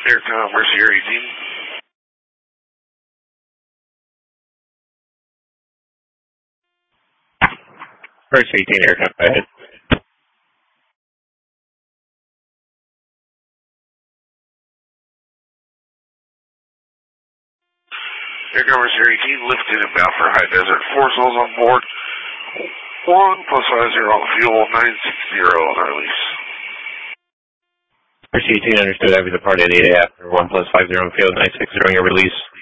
Aircom, Mercy Air 18. Mercy 18, Aircom, go ahead. Aircom, Mercy Air 18, lifted and bound for high desert. 4 souls on board. 1 plus 50 on the fuel, 960 on our release. Mercy 18, understood. I'll be departed at 8 after 1 plus 50 on field, 960 on your release.